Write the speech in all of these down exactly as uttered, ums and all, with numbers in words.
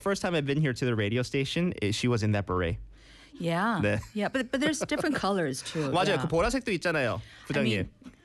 First time I've been here to the radio station, it, she was in that beret. Yeah. 네. Yeah, but but there's different colors too. 맞아요. Yeah. 그 보라색도 있잖아요, 부장님.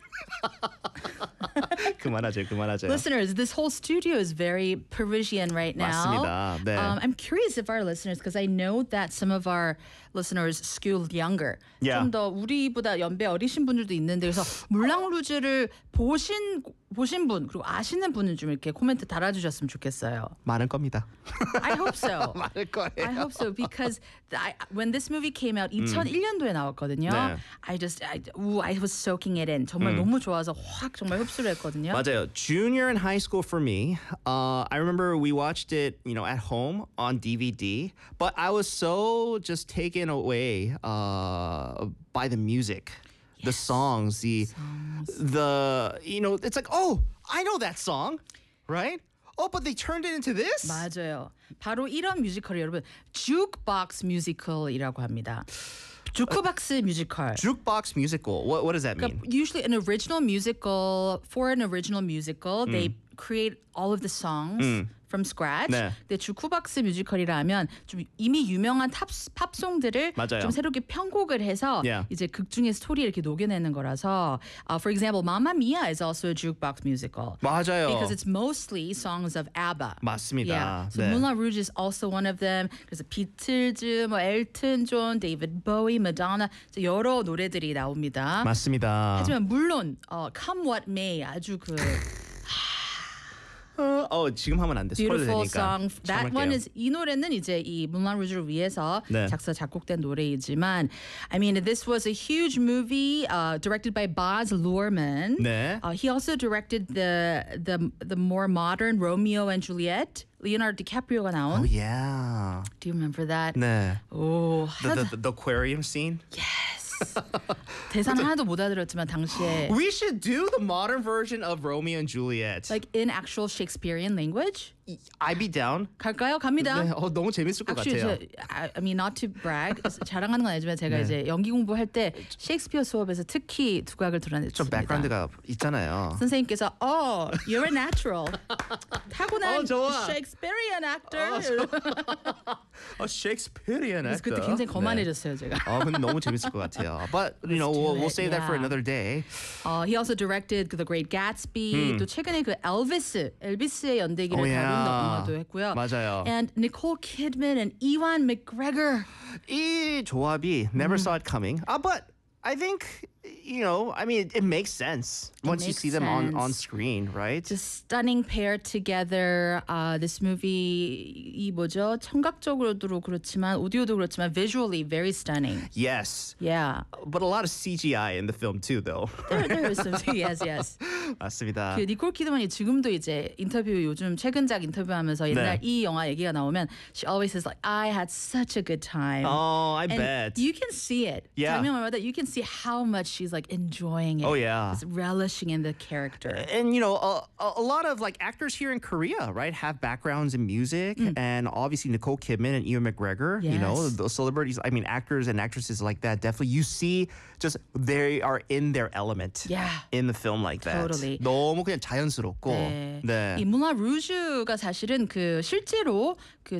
그만하죠, 그만하죠. Listeners, this whole studio is very Parisian right now. 맞습니다. 네. Um, I'm curious if our listeners, because I know that some of our listeners skew younger. Yeah. 좀 더 우리보다 연배 어리신 분들도 있는데 그래서 물랑루즈를 보신 보신 분 그리고 아시는 분은 좀 이렇게 코멘트 달아주셨으면 좋겠어요. 많을 겁니다. I hope so. 많을 거예요. I hope so because I, when this movie came out 이천일 년도에 나왔거든요. 네. I just I, ooh, I was soaking it in. 정말 너무 좋아서 확 정말 흡수를 했거든요. 맞아요. Junior in high school for me. Uh, I remember we watched it, you know, at home on D V D. But I was so just taken away uh, by the music, the songs, the the you know, it's like, oh, I know that song, right? Oh, but they turned it into this? 맞아요. 바로 이런 뮤지컬이 여러분 jukebox musical이라고 합니다. 주크박스 뮤지컬. Jukebox musical. What what does that mean? 그러니까 usually an original musical for an original musical, they create all of the songs from scratch. 네. 근데 주크박스 뮤지컬이라면 좀 이미 유명한 탑 팝송들을 맞아요. 좀 새롭게 편곡을 해서 Yeah. 이제 극 중의 스토리 이렇게 녹여내는 거라서, uh, for example, Mamma Mia is also a jukebox musical. 맞아요. Because it's mostly songs of ABBA. 맞습니다. Yeah. So 네. Moulin Rouge is also one of them. 그래서 비틀즈, 뭐 엘튼 존, 데이비드 보이, 마도나 여러 노래들이 나옵니다. 맞습니다. 하지만 물론 어, Come What May 아주 그 어, 어, 지금 하면 안 돼. 스포일 beautiful 되니까. song. That one 참을게요. is 이 노래는 이제 이 Moulin Rouge를 위해서 네. 작사 작곡된 노래이지만, I mean this was a huge movie uh, directed by Baz Luhrmann. 네. Uh, he also directed the the the more modern Romeo and Juliet. Leonardo DiCaprio가 나온. Oh yeah. Do you remember that? 네. 오, The, 하나도, the, the aquarium scene. 대사는 하나도 못 알아들었지만 당시에 We should do the modern version of Romeo and Juliet. like in actual Shakespearean language. I'd be down. 갈까요? 갑니다. 네, 어, 너무 재밌을 것 Actually, 같아요. 저, I I mean not to brag, 자랑하는 건 아니지만 제가 네. 이제 연기 공부할 때 셰익스피어 수업에서 특히 두각을 드러냈습니다. 좀 백그라운드가 있잖아요. 선생님께서 oh, you're a natural. 타고난 어, 좋아. Shakespearean actor. 어, Shakespearean 그래서 actor. 그때 굉장히 네. 거만해졌어요 제가. 어, 근데 너무 재밌을 것 같아요. But you know, do we'll, we'll it, save that for yeah. another day. Uh, he also directed The Great Gatsby. 또 최근에 그 엘비스, 엘비스의 연대기를 Oh, yeah. 다룬 영화도 했고요. 맞아요. And Nicole Kidman and Ewan McGregor. 이 조합이 never saw it coming. Ah, but I think, you know, I mean, it, it makes sense once you makes see them on, sense. on screen, right? Just stunning pair together. Uh, this movie 이 뭐죠? 청각적으로도 그렇지만 오디오도 그렇지만 visually very stunning. Yes. Yeah. But a lot of C G I in the film too, though. There, there is some, yes, yes. 맞습니다. 그 니콜 키드만이 지금도 이제 인터뷰 요즘 최근작 인터뷰하면서 옛날 네. 이 영화 얘기가 나오면 she always says like I had such a good time. Oh, I And bet. you can see it. Yeah. 장면마다 you can see how much she's like enjoying it. Oh, yeah. Just relishing in the character. And you know, a, a lot of like actors here in Korea, right, have backgrounds in music, and obviously Nicole Kidman and Ewan McGregor. You know, Yes. those celebrities. I mean, actors and actresses like that. Definitely, you see, just they are in their element. Yeah. In the film like that. Totally. 너무 그냥 자연스럽고. 네. 네. 이 문화 루즈가 사실은 그 실제로 그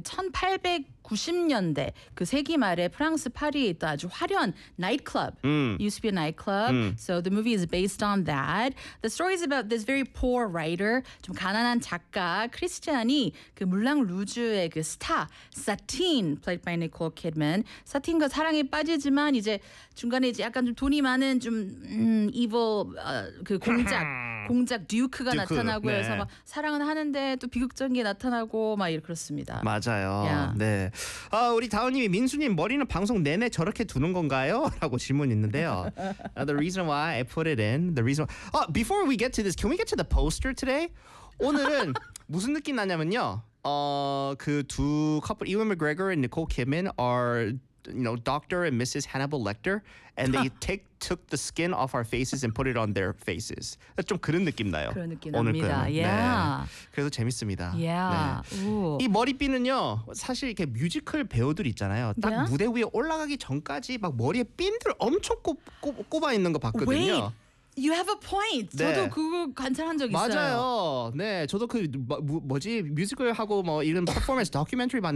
천팔백구십 년대 그 세기 말에 프랑스 파리에 있던 아주 화려한 nightclub. Used to be a nightclub. So the movie is based on that. The story is about this very poor writer, 좀 가난한 작가 크리스티안이 그 물랑 루즈의 그 스타 사틴, played by Nicole Kidman. 사틴과 사랑에 빠지지만 이제 중간에 이제 약간 좀 돈이 많은 좀 음, evil 어, 그 공작 공작 듀크가 듀크, 나타나고 네. 해서 막 사랑은 하는데 또 비극적인 게 나타나고 막 이렇게 그렇습니다. 맞아요. Yeah. 네. 아, 우리 다은님이 민수님 머리는 방송 내내 저렇게 두는 건가요? 라고 질문 있는데요. uh, the reason why I put it in, the reason. Uh, before we get to this, can we get to the poster today? 오늘은 무슨 느낌 나냐면요. 어, 그 두 커플, Ewan McGregor and Nicole Kidman are, you know, Doctor and Missus Hannibal Lecter, and they take took the skin off our faces and put it on their faces. 좀 그런 느낌 나요. 그런 느낌 오늘 납니다. 거는. Yeah. 네. 그래서 재밌습니다. Yeah. 네. 오. 이 머리핀은요, 사실 이렇게 뮤지컬 배우들 있잖아요. 딱 Yeah? 무대 위에 올라가기 전까지 막 머리에 핀들 엄청 꼽, 꼽, 꼽아 있는 거 봤거든요. Wait. You have a point. 네. 저도 그거 관찰한 적 있어요. 맞아요. 네, 저도 그 뭐, 뭐지 뮤지컬 하고 뭐 이런 퍼포먼스 다큐멘터리 봤는데